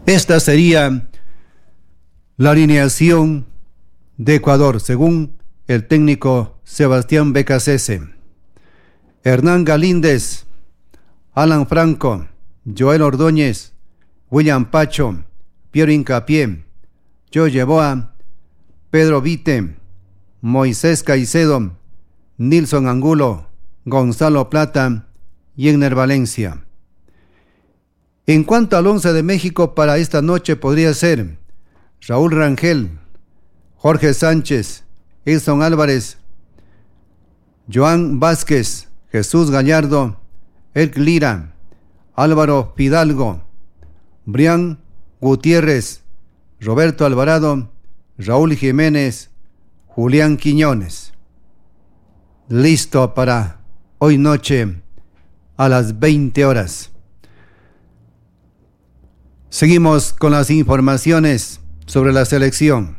Esta sería la alineación de Ecuador, según el técnico Sebastián Becasese. Hernán Galíndez, Alan Franco, Joel Ordóñez, William Pacho, Piero Hincapié, Joe Yeboah, Pedro Vite, Moisés Caicedo, Nilson Angulo, Gonzalo Plata y Egner Valencia. En cuanto al 11 de México para esta noche, podría ser Raúl Rangel, Jorge Sánchez, Edson Álvarez, Joan Vázquez, Jesús Gallardo, Eric Lira, Álvaro Fidalgo, Brian Gutiérrez, Roberto Alvarado, Raúl Jiménez, Julián Quiñones. Listo para hoy noche a las 20 horas. Seguimos con las informaciones sobre la selección.